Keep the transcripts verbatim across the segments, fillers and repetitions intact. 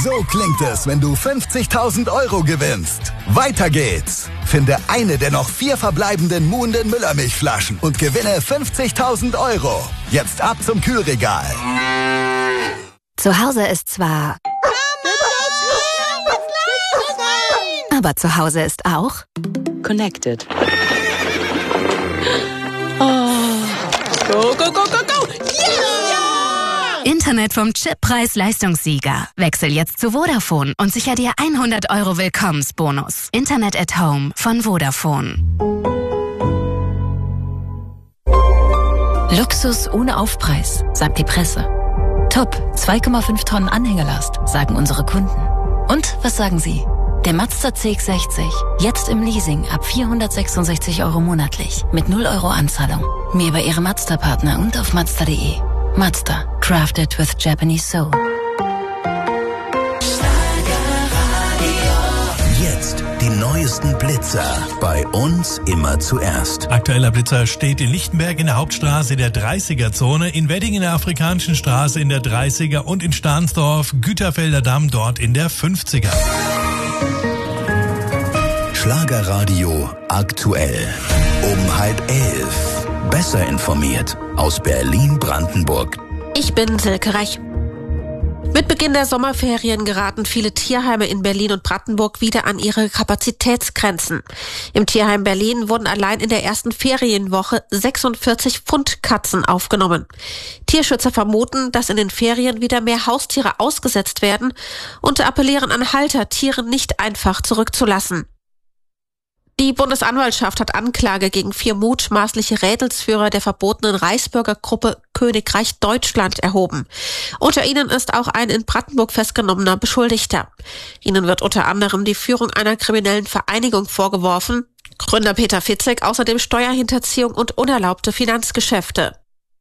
So klingt es, wenn du fünfzigtausend Euro gewinnst. Weiter geht's. Finde eine der noch vier verbleibenden muhenden Müllermilchflaschen und gewinne fünfzigtausend Euro. Jetzt ab zum Kühlregal. Zu Hause ist zwar... Aber zu Hause ist auch... Connected. Oh. Go, go, go, go, go! Yeah! Internet vom Chip Preis-Leistungssieger. Wechsel jetzt zu Vodafone und sicher dir hundert Euro Willkommensbonus. Internet at Home von Vodafone. Luxus ohne Aufpreis, sagt die Presse. Top, zwei Komma fünf Tonnen Anhängerlast, sagen unsere Kunden. Und was sagen Sie? Der Mazda C X sechzig, jetzt im Leasing ab vierhundertsechsundsechzig Euro monatlich, mit null Euro Anzahlung. Mehr bei Ihrem Mazda-Partner und auf Mazda punkt de. Mazda, crafted with Japanese soul. Jetzt die neuesten Blitzer. Bei uns immer zuerst. Aktueller Blitzer steht in Lichtenberg in der Hauptstraße in der dreißiger-Zone, in Wedding in der Afrikanischen Straße in der dreißiger und in Stahnsdorf, Güterfelder Damm dort in der fünfziger. Schlagerradio aktuell. Um halb elf. Besser informiert aus Berlin-Brandenburg. Ich bin Silke Reich. Mit Beginn der Sommerferien geraten viele Tierheime in Berlin und Brandenburg wieder an ihre Kapazitätsgrenzen. Im Tierheim Berlin wurden allein in der ersten Ferienwoche sechsundvierzig Pfund Katzen aufgenommen. Tierschützer vermuten, dass in den Ferien wieder mehr Haustiere ausgesetzt werden und appellieren an Halter, Tiere nicht einfach zurückzulassen. Die Bundesanwaltschaft hat Anklage gegen vier mutmaßliche Rädelsführer der verbotenen Reichsbürgergruppe Königreich Deutschland erhoben. Unter ihnen ist auch ein in Brandenburg festgenommener Beschuldigter. Ihnen wird unter anderem die Führung einer kriminellen Vereinigung vorgeworfen. Gründer Peter Fitzek außerdem Steuerhinterziehung und unerlaubte Finanzgeschäfte.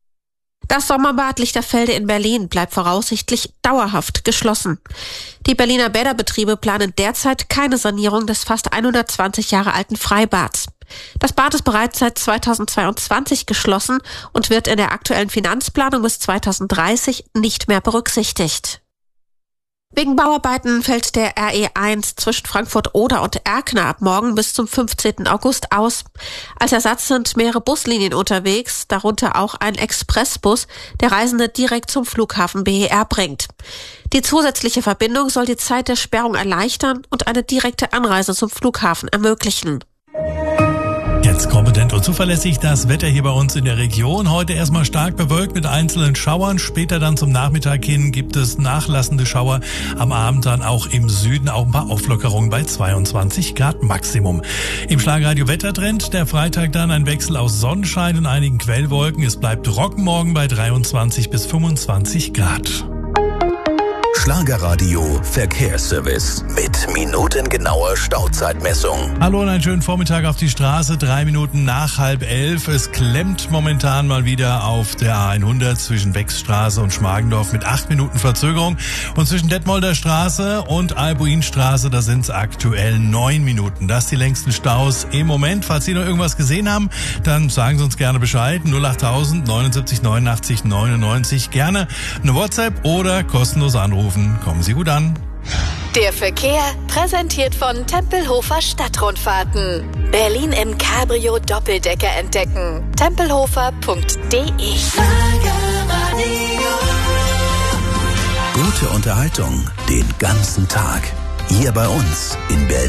Das Sommerbad Lichterfelde in Berlin bleibt voraussichtlich dauerhaft geschlossen. Die Berliner Bäderbetriebe planen derzeit keine Sanierung des fast hundertzwanzig Jahre alten Freibads. Das Bad ist bereits seit zweitausendzweiundzwanzig geschlossen und wird in der aktuellen Finanzplanung bis zweitausenddreißig nicht mehr berücksichtigt. Wegen Bauarbeiten fällt der R E eins zwischen Frankfurt-Oder und Erkner ab morgen bis zum fünfzehnten August aus. Als Ersatz sind mehrere Buslinien unterwegs, darunter auch ein Expressbus, der Reisende direkt zum Flughafen B E R bringt. Die zusätzliche Verbindung soll die Zeit der Sperrung erleichtern und eine direkte Anreise zum Flughafen ermöglichen. Jetzt kompetent und zuverlässig das Wetter hier bei uns in der Region. Heute erstmal stark bewölkt mit einzelnen Schauern. Später dann zum Nachmittag hin gibt es nachlassende Schauer. Am Abend dann auch im Süden auch ein paar Auflockerungen bei zweiundzwanzig Grad Maximum. Im Schlagerradio Wettertrend der Freitag dann ein Wechsel aus Sonnenschein und einigen Quellwolken. Es bleibt trocken morgen bei dreiundzwanzig bis fünfundzwanzig Grad. Schlagerradio Verkehrsservice mit minutengenauer Stauzeitmessung. Hallo und einen schönen Vormittag auf die Straße. Drei Minuten nach halb elf. Es klemmt momentan mal wieder auf der A hundert zwischen Wechsstraße und Schmargendorf mit acht Minuten Verzögerung. Und zwischen Detmolder Straße und Albuinstraße, da sind es aktuell neun Minuten. Das die längsten Staus im Moment. Falls Sie noch irgendwas gesehen haben, dann sagen Sie uns gerne Bescheid. null acht tausend neunundsiebzig neunundachtzig neunundneunzig. Gerne eine WhatsApp oder kostenlos anrufen. Kommen Sie gut an. Der Verkehr präsentiert von Tempelhofer Stadtrundfahrten. Berlin im Cabrio Doppeldecker entdecken. tempelhofer punkt de. Gute Unterhaltung den ganzen Tag. Hier bei uns in Berlin.